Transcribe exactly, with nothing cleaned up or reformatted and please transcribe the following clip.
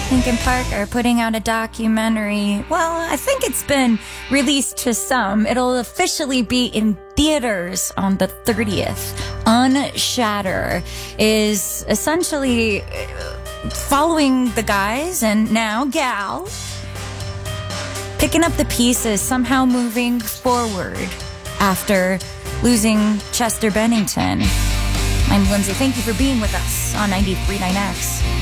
Linkin Park are putting out a documentary. Well, I think it's been released to some. It'll officially be in theaters on the thirtieth. Unshatter is essentially following the guys and now gal, picking up the pieces, somehow moving forward after losing Chester Bennington. I'm Lindsay. Thank you for being with us on ninety-three point nine X.